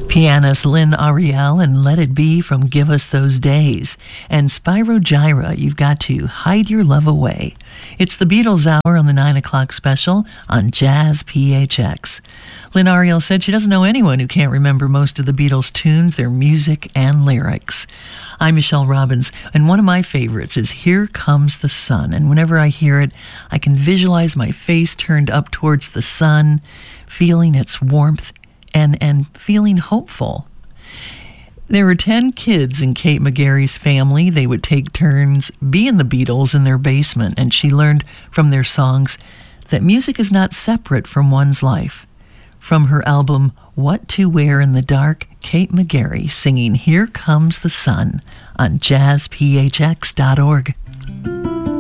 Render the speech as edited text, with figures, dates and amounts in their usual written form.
Pianist Lynn Ariel and Let It Be from Give Us Those Days. And Spyro Gyra, You've Got to Hide Your Love Away. It's the Beatles Hour on the 9 o'clock special on Jazz PHX. Lynn Ariel said she doesn't know anyone who can't remember most of the Beatles' tunes, their music, and lyrics. I'm Michelle Robbins, and one of my favorites is Here Comes the Sun. And whenever I hear it, I can visualize my face turned up towards the sun, feeling its warmth and feeling hopeful. There were 10 kids in Kate McGarry's family. They would take turns being the Beatles in their basement, and she learned from their songs that music is not separate from one's life. From her album, What to Wear in the Dark, Kate McGarry singing Here Comes the Sun on jazzphx.org.